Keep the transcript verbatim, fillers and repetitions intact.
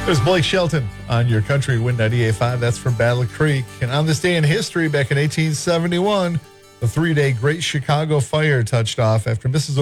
There's Blake Shelton on your country Wind ninety-eight point five. That's from Battle Creek. And on this day in history, back in eighteen seventy-one, the three-day Great Chicago Fire touched off after Missus